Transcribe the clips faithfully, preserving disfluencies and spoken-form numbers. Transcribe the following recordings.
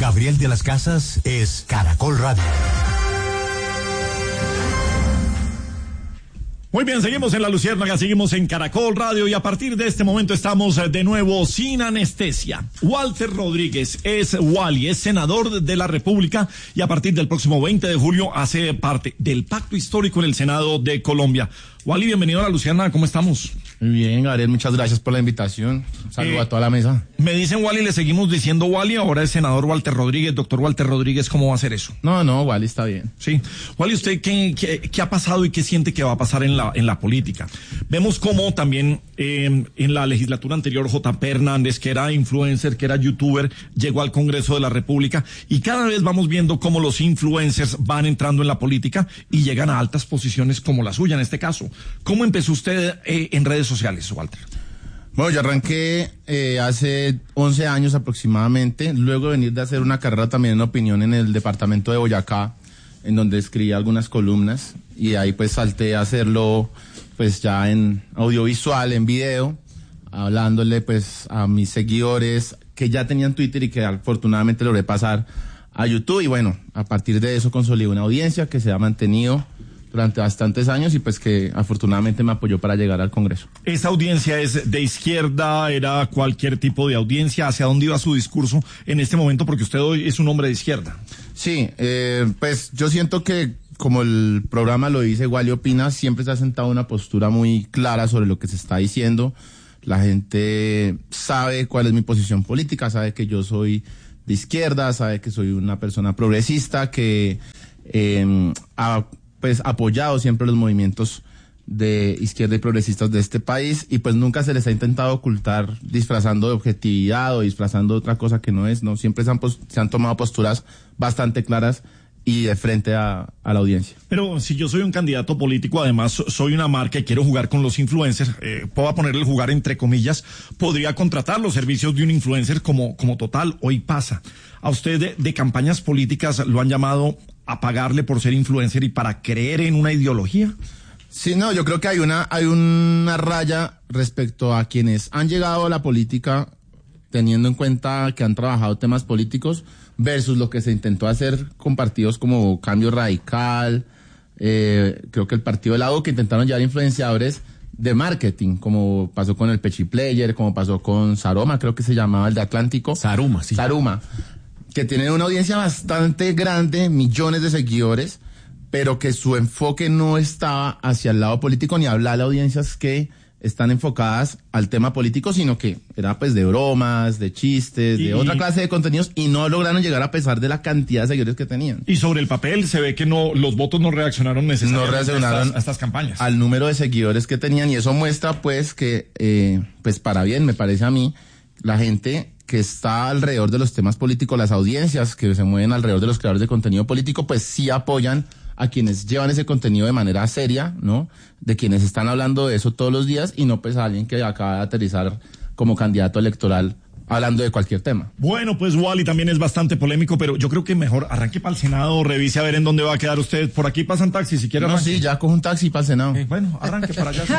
Gabriel de las Casas es Caracol Radio. Muy bien, seguimos en La Luciérnaga, seguimos en Caracol Radio y a partir de este momento estamos de nuevo sin anestesia. Walter Rodríguez es Wally, es senador de la República y a partir del próximo veinte de julio hace parte del pacto histórico en el Senado de Colombia. Wally, bienvenido a La Luciérnaga, ¿cómo estamos? Muy bien, Gabriel, muchas gracias por la invitación. Un saludo eh, a toda la mesa. Me dicen Wally, le seguimos diciendo Wally, ahora es senador Walter Rodríguez. Doctor Walter Rodríguez, ¿cómo va a hacer eso? No, no, Wally está bien. Sí. Wally, ¿usted qué, qué, qué ha pasado y qué siente que va a pasar en la, en la política? Vemos cómo también eh, en la legislatura anterior J P Hernández, que era influencer, que era youtuber, llegó al Congreso de la República y cada vez vamos viendo cómo los influencers van entrando en la política y llegan a altas posiciones como la suya en este caso. ¿Cómo empezó usted eh, en redes sociales, Walter? Bueno, yo arranqué eh, hace once años aproximadamente, luego de venir de hacer una carrera también en opinión en el departamento de Boyacá, en donde escribí algunas columnas, y ahí pues salté a hacerlo pues ya en audiovisual, en video, hablándole pues a mis seguidores que ya tenían Twitter y que afortunadamente logré pasar a YouTube, y bueno, a partir de eso consolidé una audiencia que se ha mantenido durante bastantes años y pues que afortunadamente me apoyó para llegar al Congreso. ¿Esa audiencia es de izquierda? ¿Era cualquier tipo de audiencia? ¿Hacia dónde iba su discurso en este momento? Porque usted hoy es un hombre de izquierda. Sí, eh, pues yo siento que, como el programa lo dice, Wally Opina, siempre se ha sentado una postura muy clara sobre lo que se está diciendo. La gente sabe cuál es mi posición política, sabe que yo soy de izquierda, sabe que soy una persona progresista, que eh, ha pues apoyado siempre los movimientos de izquierda y progresistas de este país, y pues nunca se les ha intentado ocultar disfrazando de objetividad o disfrazando de otra cosa que no es, ¿no? Siempre se han, se han tomado posturas bastante claras y de frente a, a la audiencia. Pero si yo soy un candidato político, además soy una marca y quiero jugar con los influencers, eh, puedo ponerle el jugar entre comillas, podría contratar los servicios de un influencer como, como Total. Hoy pasa. A usted de, de campañas políticas lo han llamado a pagarle por ser influencer y para creer en una ideología. Sí, no, yo creo que hay una, hay una raya respecto a quienes han llegado a la política teniendo en cuenta que han trabajado temas políticos versus lo que se intentó hacer con partidos como Cambio Radical, eh, creo que el partido de la U, que intentaron llevar influenciadores de marketing, como pasó con el Pechi Player, como pasó con Saroma, creo que se llamaba el de Atlántico. Saruma, sí. Saruma, que tienen una audiencia bastante grande, millones de seguidores, pero que su enfoque no estaba hacia el lado político ni hablar a audiencias que están enfocadas al tema político, sino que era pues de bromas, de chistes, y, de otra clase de contenidos, y no lograron llegar a pesar de la cantidad de seguidores que tenían. Y sobre el papel se ve que no, los votos no reaccionaron necesariamente no reaccionaron a, estas, a estas campañas. Al número de seguidores que tenían, y eso muestra pues que, eh, pues para bien, me parece a mí, la gente que está alrededor de los temas políticos, las audiencias que se mueven alrededor de los creadores de contenido político, pues sí apoyan a quienes llevan ese contenido de manera seria, ¿no? De quienes están hablando de eso todos los días, y no pues a alguien que acaba de aterrizar como candidato electoral hablando de cualquier tema. Bueno, pues Wally también es bastante polémico, pero yo creo que mejor arranque para el Senado, revise a ver en dónde va a quedar usted. Por aquí pasan taxis, si quiere No, arranque. sí, ya cojo un taxi para el Senado. Eh, bueno, arranque para allá.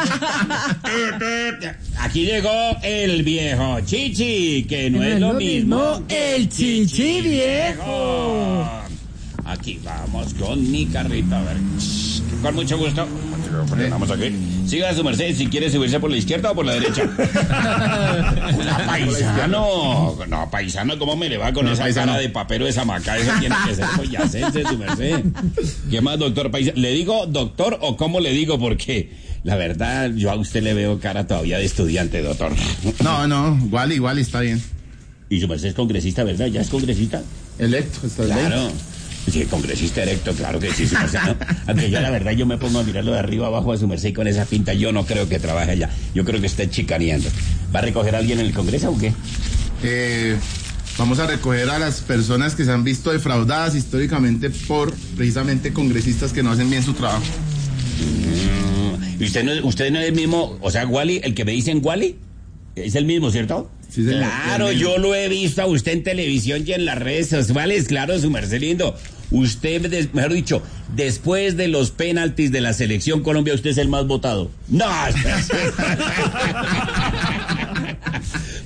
Aquí llegó el viejo Chichi, que no, no es lo mismo, el Chichi viejo. Aquí vamos con mi carrito, a ver, con mucho gusto. Vamos aquí. Siga su merced, si quiere subirse por la izquierda o por la derecha. Una paisano. No, paisano, ¿cómo me le va con no, esa paisano. Cara de papero de Samacá? Eso tiene que ser boyacense, su merced. ¿Qué más, doctor paisano? ¿Le digo doctor o cómo le digo? Porque la verdad, yo a usted le veo cara todavía de estudiante, doctor. No, no, igual, igual, está bien. Y su merced es congresista, ¿verdad? ¿Ya es congresista? Electo, está bien. Claro. Sí, congresista electo, claro que sí, su merced, ¿no? Aunque ya la verdad yo me pongo a mirarlo de arriba abajo a su merced, y con esa pinta yo no creo que trabaje allá. Yo creo que está chicaneando. ¿Va a recoger a alguien en el Congreso o qué? Eh, vamos a recoger a las personas que se han visto defraudadas históricamente por precisamente congresistas que no hacen bien su trabajo. Mm, ¿Y usted no, usted no es el mismo, o sea, Wally, el que me dicen Wally? ¿Es el mismo, cierto? Sí, señor. Claro, yo lo he visto a usted en televisión y en las redes sociales, claro, su merced lindo. Usted, mejor dicho, después de los penaltis de la selección Colombia, usted es el más votado. No,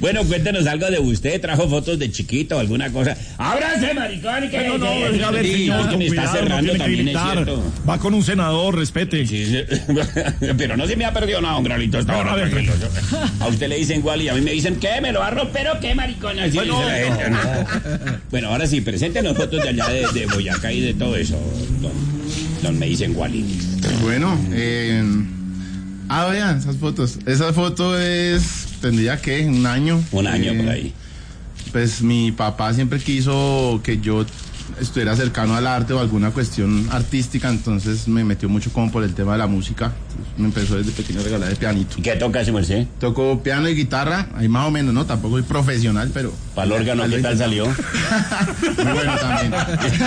Bueno, cuéntenos algo de usted. ¿Trajo fotos de chiquito o alguna cosa? ¡Ábrase, maricón! Que No, no, oiga, a ver, señor, con me está cuidado, no cerrando tiene que también, es gritar. cierto. Va con un senador, respete. Sí, sí. Pero no se me ha perdido nada, un granito hasta ahora. a ver, tranquilo. A usted le dicen igual y a mí me dicen, ¿qué? ¿Me lo va a romper o qué, maricón? Así Bueno, dice la gente, no. ¿no? Bueno, ahora sí, preséntenos fotos de allá de, de Boyacá y de todo eso, don, don me dicen Wally. Bueno, eh... Ah, vean, esas fotos. Esa foto es, tendría que, un año. Un año eh, por ahí. Pues mi papá siempre quiso que yo estuviera cercano al arte o alguna cuestión artística, entonces me metió mucho como por el tema de la música. Entonces, me empezó desde pequeño a regalar el pianito. ¿Y qué toca, su merced? Toco piano y guitarra, ahí más o menos, ¿no? Tampoco soy profesional, pero... ¿Para el órgano qué tal salió? Muy bueno también.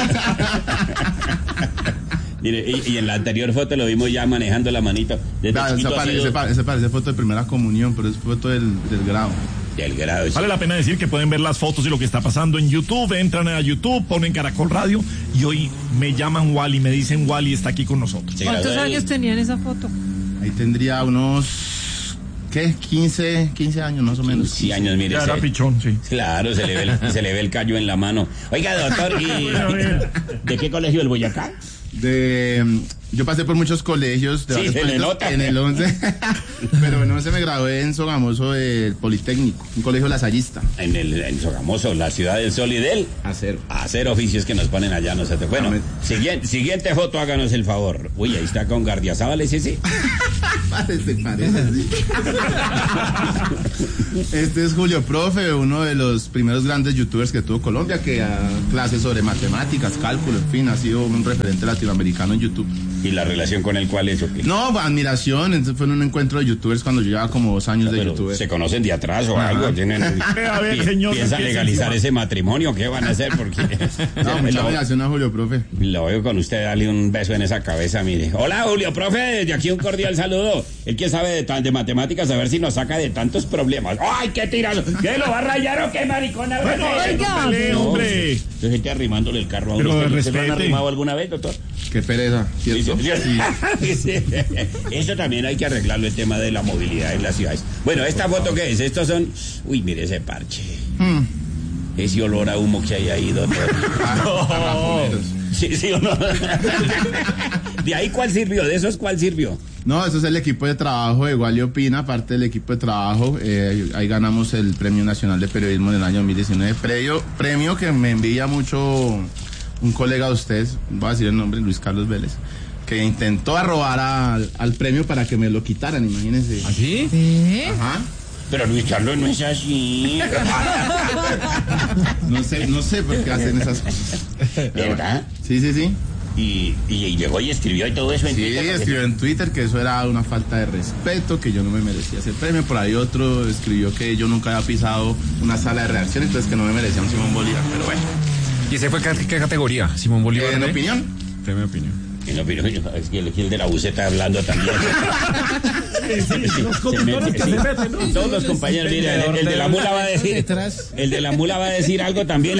Mire, y, y en la anterior foto lo vimos ya manejando la manito. Desde Da, chiquito esa, ha parece, sido esa, esa parece foto de primera comunión, pero es foto del, del grado. del grado. Sí. Vale la pena decir que pueden ver las fotos y lo que está pasando en YouTube. Entran a YouTube, ponen Caracol Radio y hoy me llaman Wally, me dicen Wally está aquí con nosotros. Se ¿Cuántos graduó años de- tenía en esa foto? Ahí tendría unos... ¿Qué? quince, quince años más o menos. quince años, mire. Ya era se- pichón, sí. Claro, se le, ve el, se le ve el callo en la mano. Oiga, doctor, ¿y de qué colegio el Boyacá? De, yo pasé por muchos colegios. De Sí, varios se le colegios, nota. En el once. Pero en once me gradué en Sogamoso del Politécnico, un colegio lasallista. En el en Sogamoso, la ciudad del sol y del Acero. hacer oficios que nos ponen allá nosotros. Bueno, Amén. siguiente, siguiente foto, háganos el favor. Uy, ahí está con Gardiazabal, ese sí. Parece, parece. Este es Julio Profe, uno de los primeros grandes youtubers que tuvo Colombia, que da clases sobre matemáticas, cálculo, en fin, ha sido un referente latinoamericano en YouTube. Y la relación con el cual es o qué. No, admiración, entonces fue en un encuentro de youtubers cuando yo llevaba como dos años de Pero youtuber. se conocen de atrás o Ajá. algo, tienen A ver, pi- señor, piensan empiecen legalizar ya. ese matrimonio, ¿qué van a hacer? Porque No, mucha lo, admiración a Julio Profe. lo veo con usted, dale un beso en esa cabeza, mire. Hola, Julio, profe, desde aquí un cordial saludo. El que sabe de, tan- de matemáticas, a ver si nos saca de tantos problemas. ¡Ay, qué tirazo! ¿Qué lo va a rayar o qué, maricona? Bueno, Oiga, no pelee, no. hombre. Yo gente arrimándole el carro a Pero uno. ¿Usted- ¿usted lo han respete. arrimado alguna vez, doctor? Qué pereza, ¿cierto? Sí, sí, sí. Eso también hay que arreglarlo, el tema de la movilidad en las ciudades. Bueno, ¿esta foto qué es? Estos son... Uy, mire ese parche. Hmm. Ese olor a humo que hay ahí, doctor. Raponeros. Sí, sí o no. ¿De ahí cuál sirvió? ¿De esos cuál sirvió? No, eso es el equipo de trabajo de Wally Opina, parte del equipo de trabajo. Eh, ahí ganamos el Premio Nacional de Periodismo en el año dos mil diecinueve. Premio, premio que me envía mucho un colega de ustedes, voy a decir el nombre, Luis Carlos Vélez, que intentó robar al, al premio para que me lo quitaran, imagínense. ¿Así? ¿Sí? Ajá. Pero Luis Carlos no es así. No sé, no sé por qué hacen esas cosas. ¿Verdad? Sí, sí, sí. Y, y, y llegó y escribió y todo eso en Sí, Twitter, porque- escribió en Twitter que eso era una falta de respeto, que yo no me merecía ese premio. Por ahí otro escribió que yo nunca había pisado una sala de redacción, entonces que no me merecía un Simón Bolívar. Pero bueno, ¿Y ese fue qué, qué categoría? ¿Simón Bolívar? en ¿eh? opinión, Premio de opinión. Y no, pero es que el, el de la buceta hablando también. Los conductores que se meten, ¿no? Todos los compañeros, mira, el, el de la mula va a decir, el de la mula va a decir algo también.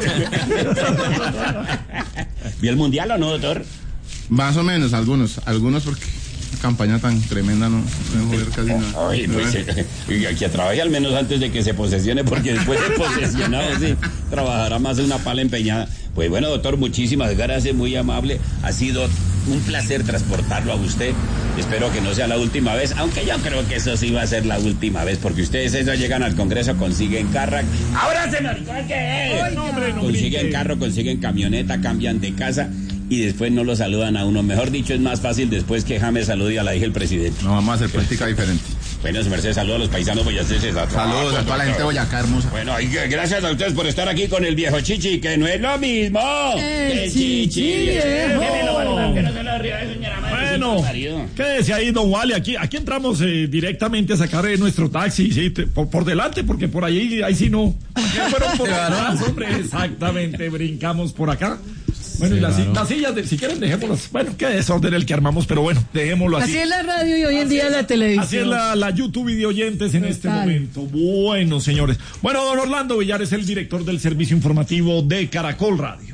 ¿Vio el mundial o no, doctor? más o menos, algunos, algunos porque campaña tan tremenda no no joder casi nada. Ay, pues, eh, y aquí trabaje al menos antes de que se posesione, porque después de posesionado, sí, trabajará más de una pala empeñada. Pues bueno, doctor, muchísimas gracias, muy amable. Ha sido un placer transportarlo a usted. Espero que no sea la última vez, aunque yo creo que eso sí va a ser la última vez, porque ustedes eso llegan al Congreso, consiguen carro. ¡Ahora se me olvidó que es! No, hombre, no Consiguen brinque. carro, consiguen camioneta, cambian de casa y después no lo saludan a uno. Mejor dicho, es más fácil después que James salude a la hija del presidente. No, vamos a hacer política diferente. Bueno, su merced, saludos a los paisanos boyacenses. Saludos a toda la gente de Boyacá hermosa. Bueno, y que- gracias a ustedes por estar aquí con el viejo Chichi, que no es lo mismo. El Chichi viejo. Démelo, Barbarán, que no se lo ríe, señora madre, Bueno, su marido. quédese ahí, don Wally. Aquí, aquí entramos eh, directamente a sacar eh, nuestro taxi, sí, te- por, por delante, porque por ahí, ahí sí no. Aquí fueron por detrás, hombre, exactamente, brincamos por acá. Bueno, y las, si- las sillas, de- si quieren, dejémoslas. Bueno, qué desorden el que armamos, pero bueno, dejémoslo así. Así es la radio y hoy en día la televisión. Así es la, la YouTube y de oyentes en este Total. momento. Bueno, señores. Bueno, don Orlando Villar es el director del servicio informativo de Caracol Radio.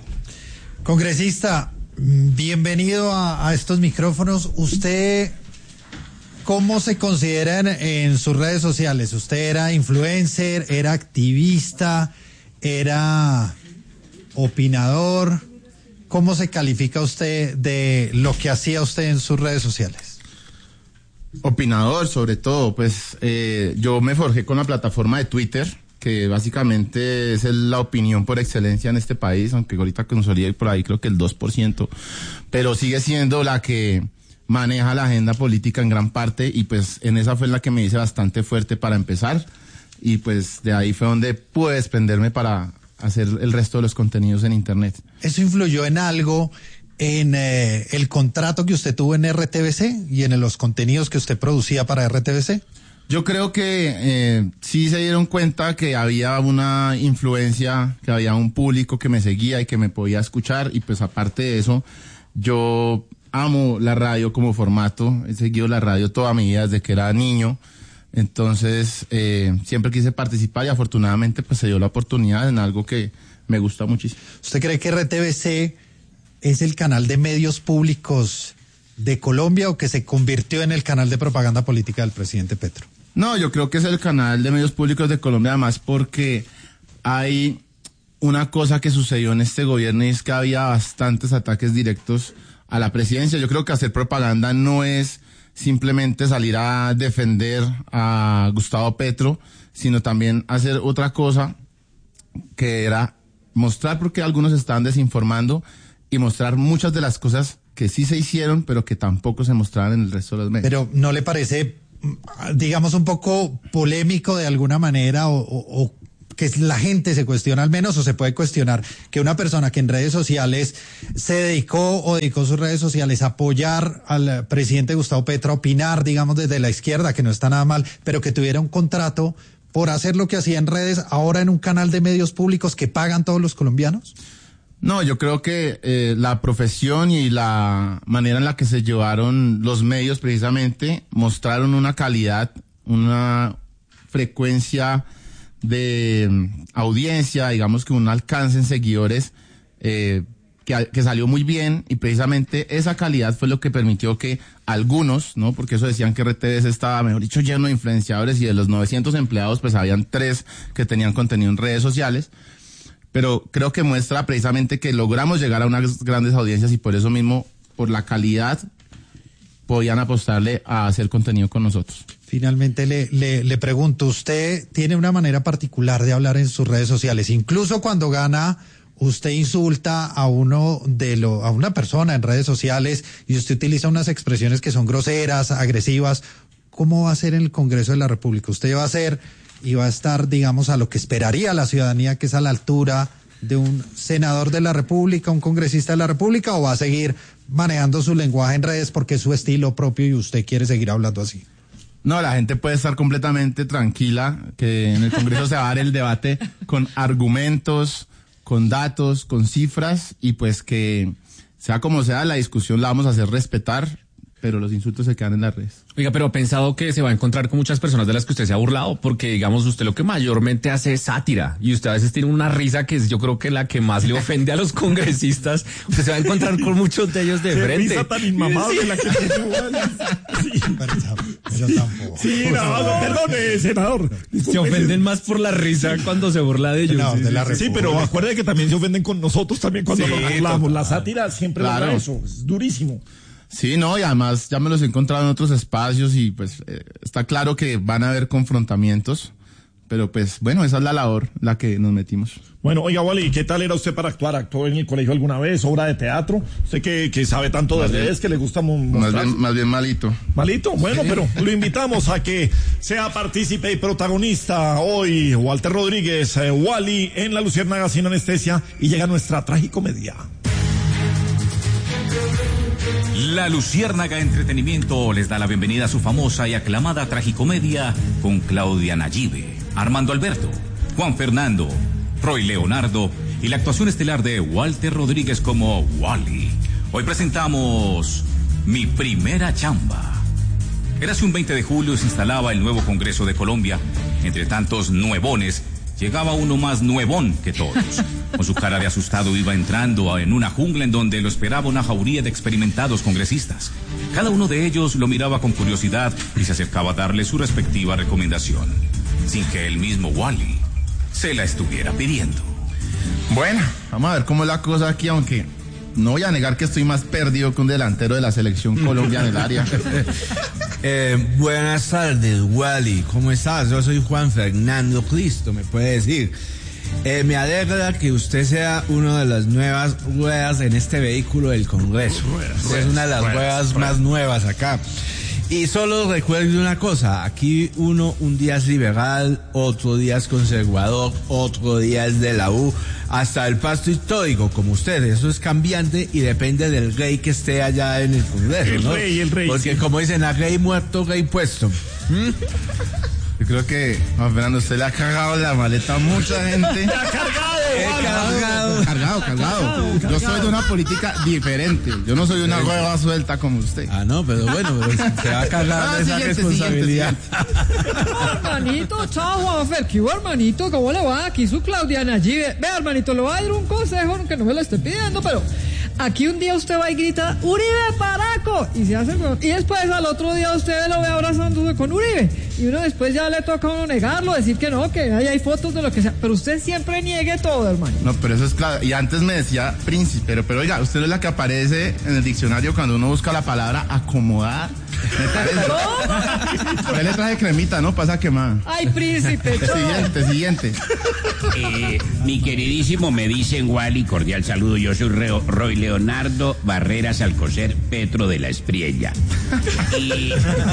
Congresista, bienvenido a, a estos micrófonos. Usted ¿cómo se consideran en sus redes sociales? ¿Usted era influencer, era activista, era opinador? ¿Cómo se califica usted de lo que hacía usted en sus redes sociales? Opinador, sobre todo, pues eh, yo me forjé con la plataforma de Twitter, que básicamente es el, la opinión por excelencia en este país, aunque ahorita consolida por ahí creo que el dos por ciento, pero sigue siendo la que maneja la agenda política en gran parte, y pues en esa fue la que me hice bastante fuerte para empezar, y pues de ahí fue donde pude desprenderme para hacer el resto de los contenidos en internet. ¿Eso influyó en algo en eh, el contrato que usted tuvo en R T V C y en los contenidos que usted producía para R T V C? Yo creo que eh, sí se dieron cuenta que había una influencia, que había un público que me seguía y que me podía escuchar, y pues aparte de eso, yo amo la radio como formato, he seguido la radio toda mi vida desde que era niño, entonces eh, siempre quise participar y afortunadamente pues se dio la oportunidad en algo que me gusta muchísimo. ¿Usted cree que R T V C es el canal de medios públicos de Colombia o que se convirtió en el canal de propaganda política del presidente Petro? No, yo creo que es el canal de medios públicos de Colombia, además porque hay una cosa que sucedió en este gobierno y es que había bastantes ataques directos a la presidencia. Yo creo que hacer propaganda no es simplemente salir a defender a Gustavo Petro, sino también hacer otra cosa que era mostrar por qué algunos estaban desinformando y mostrar muchas de las cosas que sí se hicieron, pero que tampoco se mostraban en el resto de los medios. Pero ¿no le parece, digamos, un poco polémico de alguna manera o, o, o que la gente se cuestiona al menos, o se puede cuestionar que una persona que en redes sociales se dedicó o dedicó sus redes sociales a apoyar al presidente Gustavo Petro, a opinar, digamos, desde la izquierda, que no está nada mal, pero que tuviera un contrato por hacer lo que hacía en redes, ahora en un canal de medios públicos que pagan todos los colombianos? No, yo creo que eh, la profesión y la manera en la que se llevaron los medios precisamente mostraron una calidad, una frecuencia de um, audiencia, digamos que un alcance en seguidores eh, que, que salió muy bien, y precisamente esa calidad fue lo que permitió que algunos, ¿no? Porque eso decían que R T V C estaba, mejor dicho, lleno de influenciadores, y de los novecientos empleados pues habían tres que tenían contenido en redes sociales. Pero creo que muestra precisamente que logramos llegar a unas grandes audiencias, y por eso mismo, por la calidad, podían apostarle a hacer contenido con nosotros. Finalmente le, le, le pregunto, usted tiene una manera particular de hablar en sus redes sociales, incluso cuando gana, usted insulta a uno de lo, a una persona en redes sociales y usted utiliza unas expresiones que son groseras, agresivas. ¿Cómo va a ser en el Congreso de la República? ¿Usted va a ser y va a estar, digamos, a lo que esperaría la ciudadanía, que es a la altura de un senador de la República, un congresista de la República, o va a seguir manejando su lenguaje en redes porque es su estilo propio y usted quiere seguir hablando así? No, la gente puede estar completamente tranquila, que en el Congreso se va a dar el debate con argumentos, con datos, con cifras, y pues que sea como sea, la discusión la vamos a hacer respetar, pero los insultos se quedan en las redes. Oiga, pero ha pensado que se va a encontrar con muchas personas de las que usted se ha burlado, porque digamos usted lo que mayormente hace es sátira, y usted a veces tiene una risa que es, yo creo que la que más le ofende a los congresistas. Usted se va a encontrar con muchos de ellos de Qué frente. risa tan inmamable la que tiene Wally. Sí. Yo tampoco. Sí, no, no, perdone, senador. Se ofenden más por la risa cuando se burla de ellos. No, sí, de la sí, Sí, pero acuerde que también se ofenden con nosotros también cuando Sí, nos burlamos. total. La sátira siempre Claro. logra eso, es durísimo. Sí, no, y además ya me los he encontrado en otros espacios, y pues eh, está claro que van a haber confrontamientos, pero pues bueno, esa es la labor la que nos metimos. Bueno, oiga, Wally, ¿qué tal era usted para actuar? ¿Actuó en el colegio alguna vez? ¿Obra de teatro? Usted que, que sabe tanto de Más bien- redes, que le gusta mo- Más mostrar. bien, más bien malito. Malito, bueno, pero lo invitamos a que sea partícipe y protagonista hoy, Walter Rodríguez, eh, Wally, en La Luciérnaga sin anestesia, y llega nuestra tragicomedia. La Luciérnaga Entretenimiento les da la bienvenida a su famosa y aclamada tragicomedia con Claudia Nayibe, Armando Alberto, Juan Fernando, Roy Leonardo y la actuación estelar de Walter Rodríguez como Wally. Hoy presentamos Mi Primera Chamba. Érase un veinte de julio y se instalaba el nuevo Congreso de Colombia. Entre tantos nuevones, llegaba uno más nuevón que todos. Con su cara de asustado iba entrando en una jungla en donde lo esperaba una jauría de experimentados congresistas. Cada uno de ellos lo miraba con curiosidad y se acercaba a darle su respectiva recomendación, sin que el mismo Wally se la estuviera pidiendo. Bueno, vamos a ver cómo es la cosa aquí, aunque no voy a negar que estoy más perdido que un delantero de la selección Colombia en el área. Eh, buenas tardes, Wally. ¿Cómo estás? Yo soy Juan Fernando Cristo, me puede decir. Eh, me alegra que usted sea una de las nuevas ruedas en este vehículo del Congreso. Usted es una de las ruedas más nuevas acá. Y solo recuerde una cosa, aquí uno un día es liberal, otro día es conservador, otro día es de la U, hasta el pasto histórico, como usted. Eso es cambiante y depende del rey que esté allá en el Congreso, el ¿no? rey, el rey. Porque sí, como dicen, a rey muerto, rey puesto. ¿Mm? Yo creo que, Juan Fernando, usted le ha cargado la maleta a mucha gente. ¡Le ha cargado! He cargado. Cargado, cargado. Yo soy de una política diferente. Yo no soy una hueva suelta como usted. Ah, no, pero bueno, pero se va a cargar Ah, de esa siguiente, responsabilidad. siguiente, Hermanito, chao Juanfer, ¿qué hubo, hermanito? ¿Cómo le va? Aquí su Claudia Nayibe. Vea, hermanito, le voy a dar un consejo, que no me lo esté pidiendo, pero aquí un día usted va y grita, ¡Uribe, Paraco! Y se hace el huevón. Y después al otro día usted lo ve abrazándose con Uribe. Y uno después ya le toca a uno negarlo, decir que no, que ahí hay fotos de lo que sea. Pero usted siempre niegue todo, hermano. No, pero eso es claro. Y antes me decía príncipe, pero, pero oiga, usted es la que aparece en el diccionario cuando uno busca la palabra acomodar. Me parece. Yo le traje cremita, ¿no? Pasa quemada. Ay, príncipe, chao. Siguiente, siguiente. Eh, mi queridísimo, me dicen Wally, cordial saludo. Yo soy Reo, Roy Leonardo Barreras Alcocer Petro de la Espriella. Y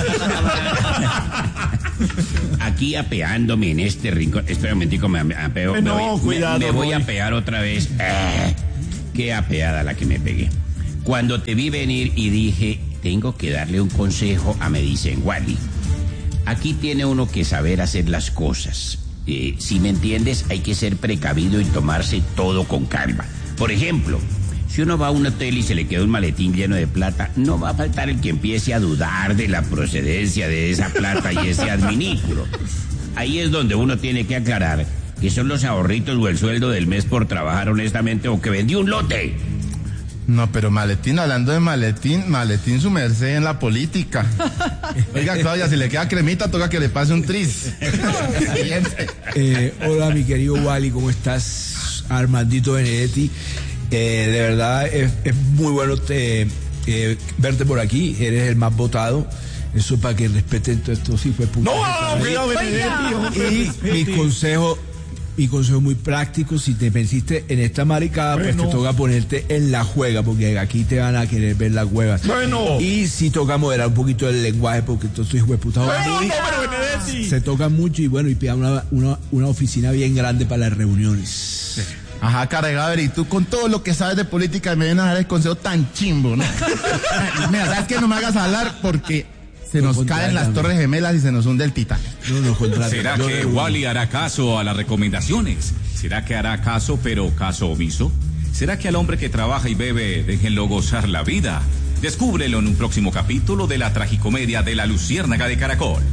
aquí apeándome en este rincón. Espera un momentico, me apeo. No, me voy, cuidado, me, me voy Roy. a apear otra vez. Ah, qué apeada la que me pegué. Cuando te vi venir y dije, tengo que darle un consejo a me dicen Wally. Aquí tiene uno que saber hacer las cosas. Eh, si me entiendes, hay que ser precavido y tomarse todo con calma. Por ejemplo, si uno va a un hotel y se le queda un maletín lleno de plata, no va a faltar el que empiece a dudar de la procedencia de esa plata y ese adminículo. Ahí es donde uno tiene que aclarar que son los ahorritos o el sueldo del mes por trabajar honestamente o que vendió un lote. No, pero maletín, hablando de maletín, maletín su merced en la política. Oiga, Claudia, si le queda cremita, toca que le pase un tris. Siguiente. Eh, hola, mi querido Wally, ¿cómo estás? Armandito Benedetti. Eh, de verdad, es, es muy bueno te, eh, verte por aquí. Eres el más votado. Eso para que respeten todo esto, sí fue puto. No, cuidado, Benedetti. Y mi consejo, mi consejo muy práctico, si te pensiste en esta maricada, pues Bueno. te toca ponerte en la juega, porque aquí te van a querer ver las huevas. Bueno. Y si toca moderar un poquito el lenguaje, porque estos hijos de puta Bueno, muy- no, pero Benedetti. se tocan mucho y bueno, y pida una, una, una oficina bien grande para las reuniones. Ajá, cargado, y tú con todo lo que sabes de política me vienen a dar el consejo tan chimbo, ¿no? Mira, ¿sabes qué? No me hagas hablar porque se No, nos contrátame. caen las Torres Gemelas y se nos hunde el Titanic. No, no, contrario. ¿Será Yo que de- Wally hará caso a las recomendaciones? ¿Será que hará caso, pero caso omiso? ¿Será que al hombre que trabaja y bebe, déjenlo gozar la vida? Descúbrelo en un próximo capítulo de la tragicomedia de La Luciérnaga de Caracol.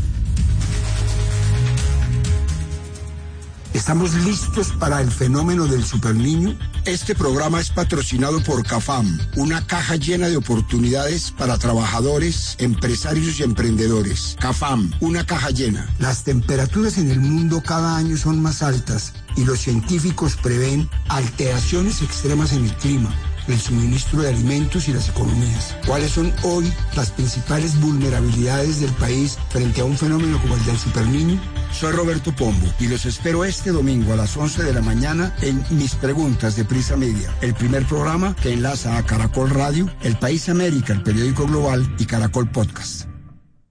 ¿Estamos listos para el fenómeno del superniño? Este programa es patrocinado por CAFAM, una caja llena de oportunidades para trabajadores, empresarios y emprendedores. CAFAM, una caja llena. Las temperaturas en el mundo cada año son más altas y los científicos prevén alteraciones extremas en el clima, el suministro de alimentos y las economías. ¿Cuáles son hoy las principales vulnerabilidades del país frente a un fenómeno como el del superniño? Soy Roberto Pombo y los espero este domingo a las once de la mañana en Mis Preguntas de Prisa Media, el primer programa que enlaza a Caracol Radio, El País América, el periódico global y Caracol Podcast.